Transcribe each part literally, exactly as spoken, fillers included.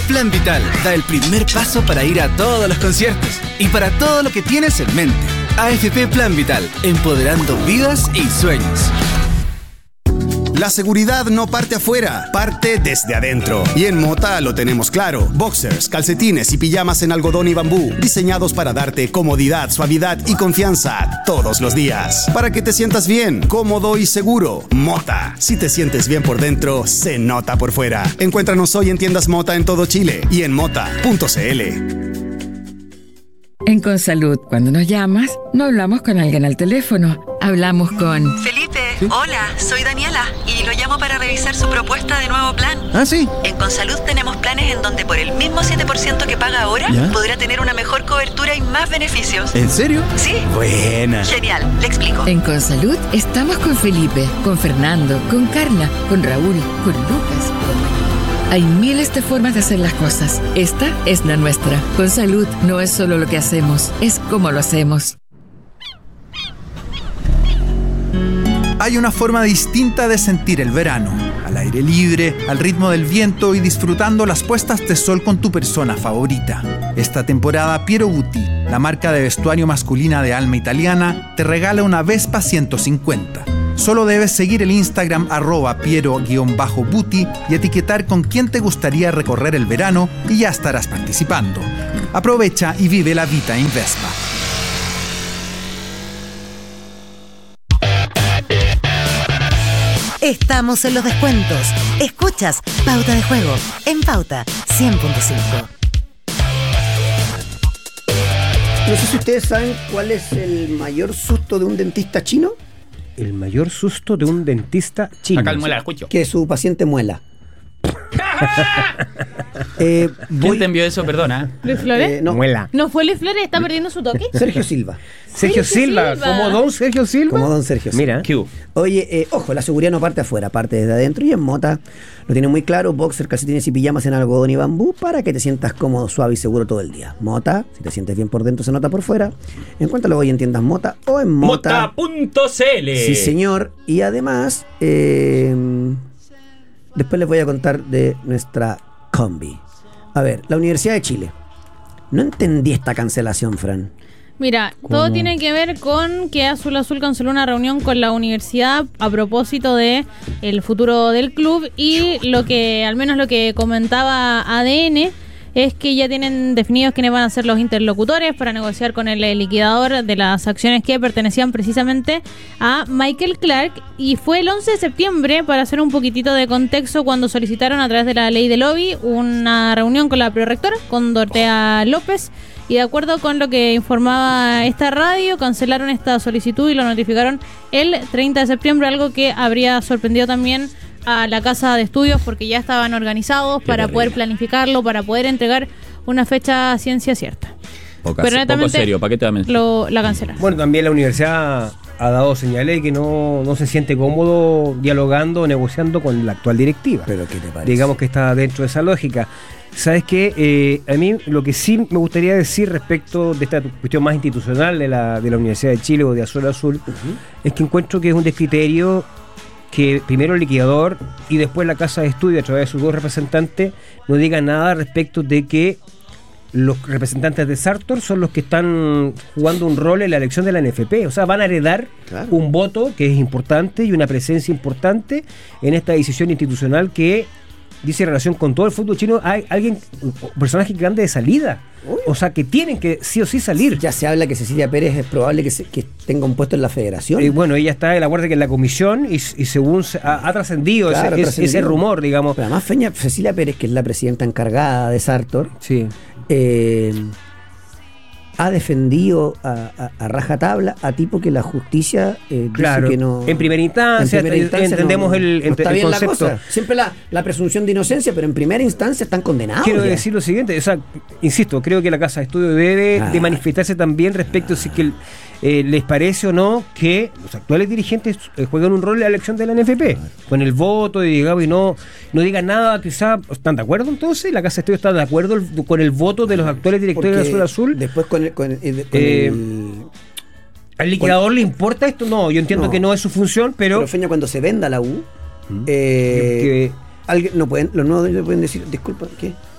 Plan Vital da el primer paso para ir a todos los conciertos y para todo lo que tienes en mente. A F P Plan Vital, empoderando vidas y sueños. La seguridad no parte afuera, parte desde adentro. Y en Mota lo tenemos claro. Boxers, calcetines y pijamas en algodón y bambú, diseñados para darte comodidad, suavidad y confianza todos los días. Para que te sientas bien, cómodo y seguro. Mota. Si te sientes bien por dentro, se nota por fuera. Encuéntranos hoy en tiendas Mota en todo Chile y en mota punto c l. En Consalud, cuando nos llamas, no hablamos con alguien al teléfono, hablamos con... Felipe, ¿sí? Hola, soy Daniela y lo llamo para revisar su propuesta de nuevo plan. Ah, sí. En Consalud tenemos planes en donde por el mismo siete por ciento que paga ahora, ¿ya?, podrá tener una mejor cobertura y más beneficios. ¿En serio? Sí. Buena. Genial, le explico. En Consalud estamos con Felipe, con Fernando, con Carla, con Raúl, con Lucas, con... Hay miles de formas de hacer las cosas. Esta es la nuestra. Con Salud no es solo lo que hacemos, es cómo lo hacemos. Hay una forma distinta de sentir el verano. Al aire libre, al ritmo del viento y disfrutando las puestas de sol con tu persona favorita. Esta temporada Piero Butti, la marca de vestuario masculina de alma italiana, te regala una Vespa ciento cincuenta. Solo debes seguir el Instagram arroba piero-buti y etiquetar con quién te gustaría recorrer el verano y ya estarás participando. Aprovecha y vive la vida en Vespa. Estamos en los descuentos. Escuchas Pauta de Juego en Pauta cien punto cinco. No sé si ustedes saben cuál es el mayor susto de un dentista chino. El mayor susto de un dentista chino. Acá el muela, escucho. Que su paciente muela. eh, ¿Quién voy... te envió eso? Perdona. ¿Luis Flores? Eh, no. Muela. ¿No fue Luis Flores? ¿Está perdiendo su toque? Sergio Silva. Sergio, Sergio Silva. Silva, como don Sergio Silva. Como don Sergio Silva. Mira. Q. Oye, eh, ojo, la seguridad no parte afuera, parte desde adentro. Y en Mota lo tiene muy claro: boxer, calcetines y pijamas en algodón y bambú para que te sientas cómodo, suave y seguro todo el día. Mota, si te sientes bien por dentro, se nota por fuera. Encuéntralo hoy en tiendas Mota o en Mota Mota punto c l. Sí, señor. Y además, eh, después les voy a contar de nuestra combi. A ver, la Universidad de Chile. No entendí esta cancelación, Fran. Mira, ¿cómo? Todo tiene que ver con que Azul Azul canceló una reunión con la universidad a propósito de el futuro del club y lo que, al menos lo que comentaba A D N, es que ya tienen definidos quiénes van a ser los interlocutores para negociar con el liquidador de las acciones que pertenecían precisamente a Michael Clark, y fue el once de septiembre, para hacer un poquitito de contexto, cuando solicitaron a través de la ley de lobby una reunión con la prorectora, con Dorotea López, y de acuerdo con lo que informaba esta radio, cancelaron esta solicitud y lo notificaron el treinta de septiembre, algo que habría sorprendido también a la casa de estudios porque ya estaban organizados Qué para terrible. poder planificarlo, para poder entregar una fecha a ciencia cierta. Poca, Pero poco serio, ¿para qué te da lo, la cancelaron? Bueno, también la universidad ha dado señales de que no, no se siente cómodo dialogando o negociando con la actual directiva. ¿Pero qué te parece? Digamos que está dentro de esa lógica. ¿Sabes qué? Eh, a mí lo que sí me gustaría decir respecto de esta cuestión más institucional de la, de la Universidad de Chile o de Azul Azul, uh-huh. es que encuentro que es un descriterio que primero el liquidador y después la casa de estudio a través de sus dos representantes no digan nada respecto de que los representantes de Sartor son los que están jugando un rol en la elección de la N F P. O sea, van a heredar claro. un voto que es importante y una presencia importante en esta decisión institucional que dice en relación con todo el fútbol chino. Hay alguien, un personaje grande de salida. Uy. O sea, que tienen que sí o sí salir. Ya se habla que Cecilia Pérez es probable que, se, que tenga un puesto en la federación. Y bueno, ella está en la guardia que en la comisión y, y según se, ha, ha trascendido, claro, ese, trascendido ese rumor, digamos. Pero además, Feña, Cecilia Pérez, que es la presidenta encargada de Sartor, sí. eh, ha defendido a, a, a rajatabla a tipo que la justicia eh, claro. dice que no. En primera instancia, en primera instancia entendemos no, el, no está el bien concepto. La cosa. Siempre la, la presunción de inocencia, pero en primera instancia están condenados. Quiero ya. decir lo siguiente, o sea, insisto, creo que la Casa de Estudio debe ah. de manifestarse también respecto ah. si que eh, les parece o no que los actuales dirigentes eh, juegan un rol en la elección de la N F P, ah. con el voto y digamos y no no digan nada, quizás están de acuerdo entonces, la Casa de Estudio está de acuerdo el, con el voto de los actuales directores de Azul Azul. Después con el, con el, con eh, el ¿al liquidador le importa esto? No, yo entiendo no. que no es su función, pero... Pero Feña, cuando se venda la U, ¿Mm? eh, que, alguien, no pueden, los nuevos dueños pueden decir, disculpa, ¿qué?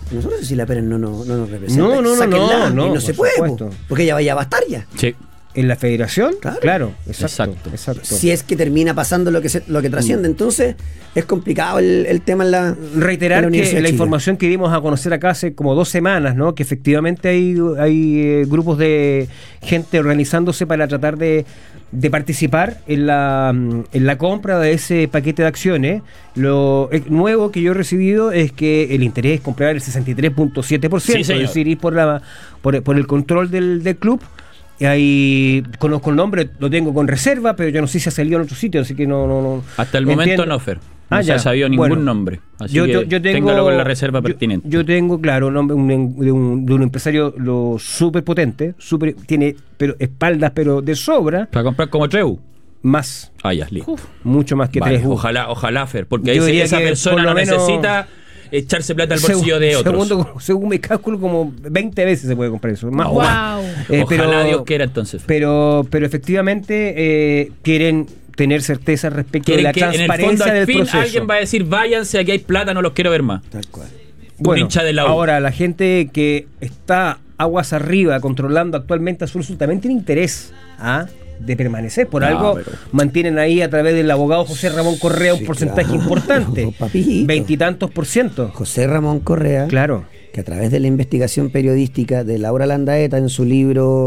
Nosotros si la Pérez no, no, no nos representa. No, no, no, sáquenla, no, no, y no se por puede, supuesto. po, porque ella vaya a bastar ya. Sí. ¿En la federación? Claro. Claro, exacto, Exacto. exacto. Si es que termina pasando lo que se, lo que trasciende, entonces es complicado el, el tema en la Reiterar en la que Universidad de la Chile. información que dimos a conocer acá hace como dos semanas, ¿no? Que efectivamente hay, hay eh, grupos de gente organizándose para tratar de, de participar en la, en la compra de ese paquete de acciones. Lo eh, nuevo que yo he recibido es que el interés es comprar el sesenta y tres punto siete por ciento, Sí, señor. es decir, ir por, la, por, por el control del, del club. Y ahí conozco el nombre, lo tengo con reserva, pero yo no sé si ha salido en otro sitio, así que no... no, no Hasta el momento entiendo. no, Fer. No Ah, se ha ya. sabido ningún Bueno, nombre. Así yo, que yo, yo tengo, téngalo con la reserva yo- pertinente. Yo tengo, claro, un nombre un- de, un, de un empresario lo súper potente, super, tiene pero espaldas, pero de sobra, Para comprar como Treu. más, Ah, ya, listo. mucho más que Vale, tres U. ojalá, ojalá, Fer. Porque Yo ese- diría esa que persona por lo no menos- necesita echarse plata al bolsillo Segu- de otros. Segundo, según mi cálculo, como veinte veces se puede comprar eso. Más No, o más. Wow. Eh, Ojalá Dios quiera entonces. Fer. Pero, pero efectivamente eh, quieren tener certeza respecto de Quieren la que en el transparencia fondo al del fin proceso. alguien va a decir, váyanse, aquí hay plata, no los quiero ver más. Tal cual. Un hincha de la U. Ahora, la gente que está aguas arriba controlando actualmente Azul Azul también tiene interés ¿ah? de permanecer. Por No, algo pero- mantienen ahí a través del abogado José Ramón Correa un Sí, porcentaje claro, importante. papito. Veintitantos por ciento. José Ramón Correa, Claro. que a través de la investigación periodística de Laura Landaeta en su libro